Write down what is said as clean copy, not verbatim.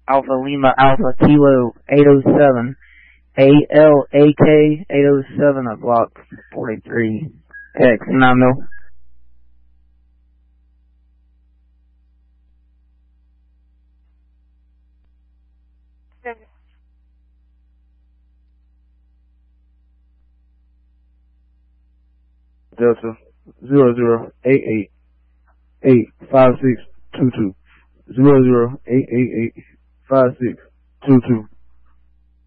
Alpha Lima Alpha Kilo 807, ALAK 807 at block 43, X 9 Delta 00888562 00888562